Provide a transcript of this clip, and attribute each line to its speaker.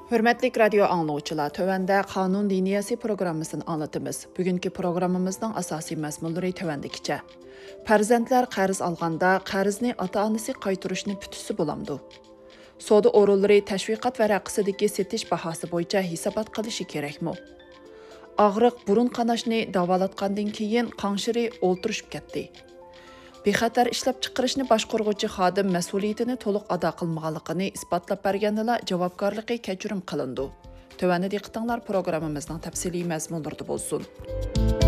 Speaker 1: Hürmetlik radyo anlıqçılar, tövəndə Qanun Diniyası programmasını anlatımız. Bugünkü programımızın asasi məzmunları tövəndikicə. Farzandlar qarz alğanda qarzni ata-anası qaytarışını pütüsü bulamdı. Soda orulları təşviqat vərəqisidəki setiş bahası boyunca hesabat qilishi kerakmi? Ağrıq burun qanaşını davalatqandan keyin qanşiri olturuşub ketdi. Bexatar ishlab chiqarishni boshqaruvchi xodim mas'uliyatini to'liq ado qilmaganligini isbotlab bergandila javobgarligi kechirim qilindi. Tövəndə diqqətinizlər proqramımızın təfsili məzmunlarında bo'lsin.